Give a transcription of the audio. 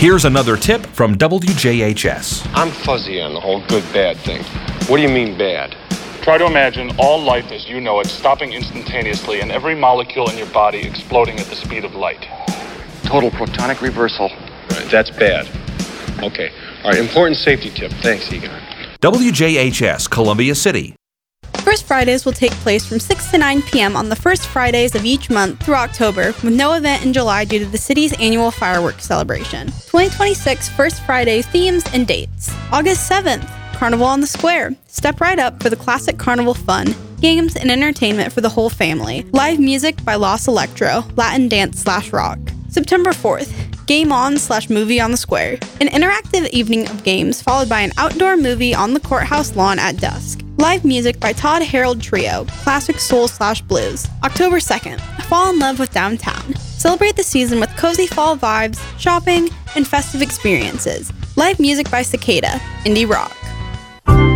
Here's another tip from WJHS. I'm fuzzy on the whole good-bad thing. What do you mean bad? Try to imagine all life as you know it stopping instantaneously and every molecule in your body exploding at the speed of light. Total protonic reversal. Right, that's bad. Okay. All right, important safety tip. Thanks, Egon. WJHS, Columbia City. First Fridays will take place from 6 to 9 p.m. on the first Fridays of each month through October, with no event in July due to the city's annual fireworks celebration. 2026 First Friday themes and dates. August 7th, Carnival on the Square. Step right up for the classic carnival fun, games, and entertainment for the whole family. Live music by Los Electro, Latin dance/rock. September 4th, Game On/Movie on the Square. An interactive evening of games followed by an outdoor movie on the courthouse lawn at dusk. Live music by Todd Harold Trio, classic soul/blues. October 2nd, Fall in Love with Downtown. Celebrate the season with cozy fall vibes, shopping, and festive experiences. Live music by Cicada, indie rock.